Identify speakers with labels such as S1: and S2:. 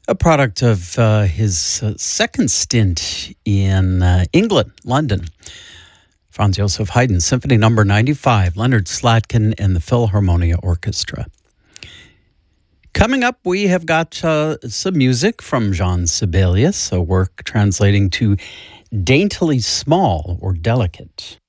S1: A product of his second stint in England, London. Franz Joseph Haydn, Symphony Number 95, Leonard Slatkin and the Philharmonia Orchestra. Coming up, we have got some music from Jean Sibelius, a work translating to daintily small or delicate.